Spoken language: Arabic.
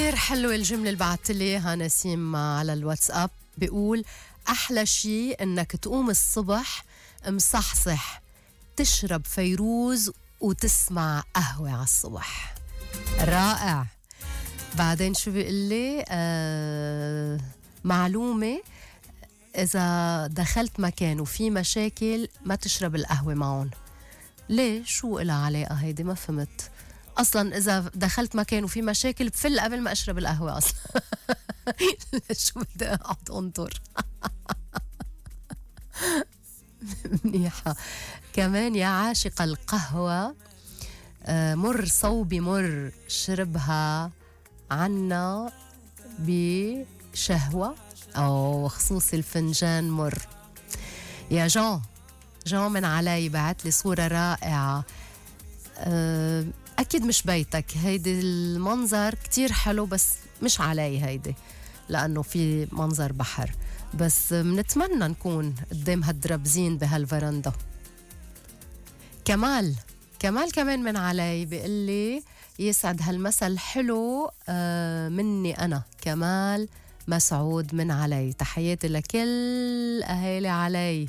كتير حلوة الجملة اللي بعتلي إياها نسيم على الواتساب. بيقول أحلى شي إنك تقوم الصبح مصحصح، تشرب فيروز وتسمع قهوة على الصبح. رائع. بعدين شو بيقول لي؟ معلومة، إذا دخلت مكان وفي مشاكل ما تشرب القهوة معهم. ليه؟ شو إلها علاقة هيدي؟ ما فهمت. أصلاً إذا دخلت مكان وفي مشاكل بفل قبل ما أشرب القهوة أصلاً. شو بدي أقعد أنطر؟ منيحة. كمان يا عاشق القهوة، مر صوبي مر، شربها عنا بشهوة أو خصوص الفنجان مر. يا جون من علي بعت لي صورة رائعة. أكيد مش بيتك، هيدي المنظر كتير حلو بس مش علي هيدي، لأنه في منظر بحر، بس منتمنى نكون قدام هالدربزين بهالفرندا. كمال كمان من علي بيقول لي يسعد هالمسا الحلو مني أنا كمال مسعود من علي. تحياتي لكل أهالي علي.